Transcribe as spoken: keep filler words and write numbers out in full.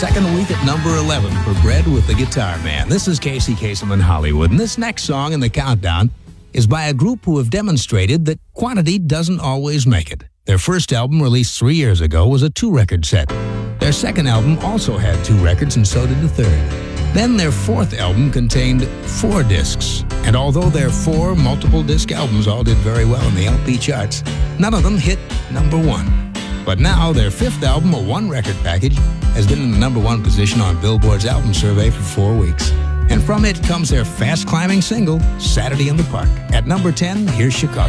second week at number eleven for Bread with the Guitar Man. This is Casey Kasem in Hollywood, and this next song in the countdown is by a group who have demonstrated that quantity doesn't always make it. Their first album, released three years ago, was a two-record set. Their second album also had two records, and so did the third. Then their fourth album contained four discs, and although their four multiple-disc albums all did very well in the L P charts, none of them hit number one. But now their fifth album, a one-record package, has been in the number one position on Billboard's album survey for four weeks. And from it comes their fast-climbing single, Saturday in the Park. At number ten, here's Chicago.